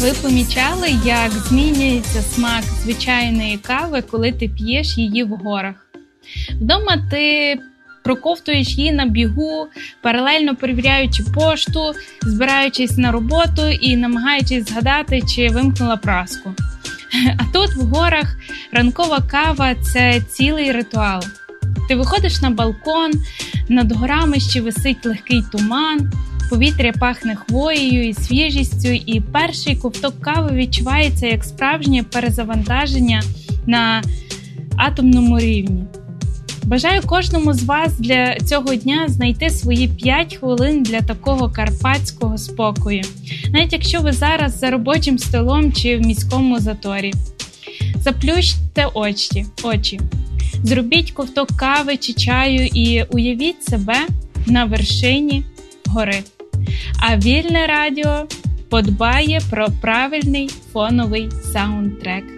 Ви помічали, як змінюється смак звичайної кави, коли ти п'єш її в горах? Вдома ти проковтуєш її на бігу, паралельно перевіряючи пошту, збираючись на роботу і намагаючись згадати, чи вимкнула праску. А тут в горах ранкова кава – це цілий ритуал. Ти виходиш на балкон, над горами ще висить легкий туман, повітря пахне хвоєю і свіжістю, і перший ковток кави відчувається як справжнє перезавантаження на атомному рівні. Бажаю кожному з вас для цього дня знайти свої 5 хвилин для такого карпатського спокою, навіть якщо ви зараз за робочим столом чи в міському заторі. Заплющте очі, зробіть ковток кави чи чаю і уявіть себе на вершині гори. А Вільне радіо подбає про правильний фоновий саундтрек.